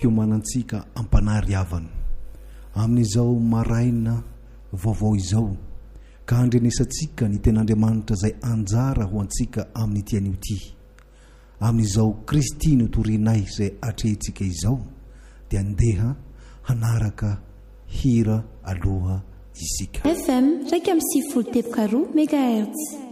fiomanantsika ampanary havana amin'izao maraina vaovao izao ka andrenesantsika ny ten'Andriamanitra izay anjara ho antsika amin'ny tian'io ty amin'izao Kristy no torinay izay atrehintsika izao dia andeha hanaraka hira aloha isika FM 104.2 MHz